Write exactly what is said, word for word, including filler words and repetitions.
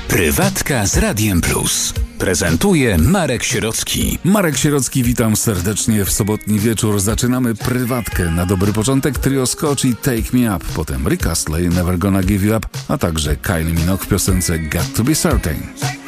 Prywatka z Radiem Plus. Prezentuje Marek Sierocki. Marek Sierocki, witam serdecznie w sobotni wieczór. Zaczynamy prywatkę. Na dobry początek trio Scotch i Take Me Up, potem Rick Astley, Never Gonna Give You Up, a także Kylie Minogue w piosence Got To Be Certain.